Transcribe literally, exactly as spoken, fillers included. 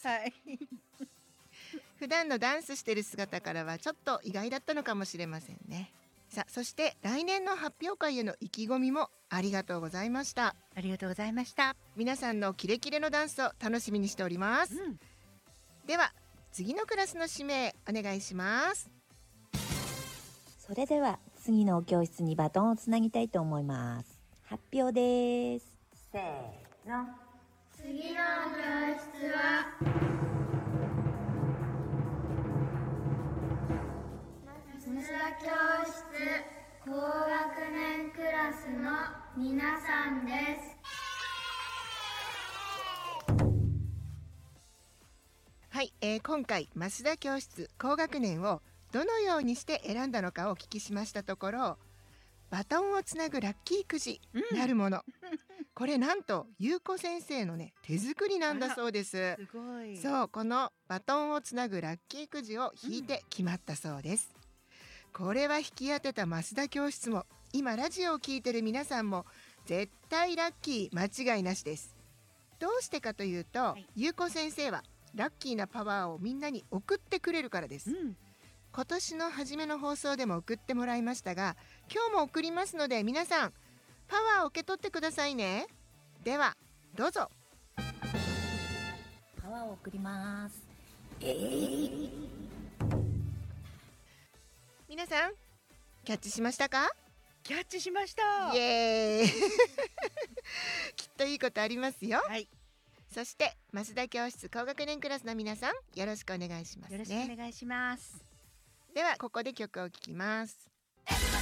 。はい、 普段のダンスしてる姿からはちょっと意外だったのかもしれませんね。さあ、そして来年の発表会への意気込みもありがとうございました。 ありがとうございました。 皆さんのキレキレのダンスを楽しみにしております、うん、では次のクラスの指名お願いします。 それでは次の教室にバトンをつなぎたいと思います。発表です。せーの。 次の教室は増田教室高学年クラスの皆さんです。 はい、えー、今回増田教室高学年をどのようにして選んだのかをお聞きしましたところ、バトンをつなぐラッキーくじなるもの、うん、これなんとゆうこ先生のね手作りなんだそうです。 すごい。 そう、このバトンをつなぐラッキーくじを引いて決まったそうです、うん、これは引き当てた増田教室も今ラジオを聞いてる皆さんも絶対ラッキー間違いなしです。どうしてかというと、はい、ゆうこ先生はラッキーなパワーをみんなに送ってくれるからです、うん、今年の初めの放送でも送ってもらいましたが、今日も送りますので皆さんパワーを受け取ってくださいね。ではどうぞ。 パワーを送ります。えー、 皆さんキャッチしましたか？ キャッチしました。 イエーイきっといいことありますよ、はい、そして増田教室高学年クラスの皆さんよろしくお願いしますね。 よろしくお願いします。 ではここで曲を聴きます。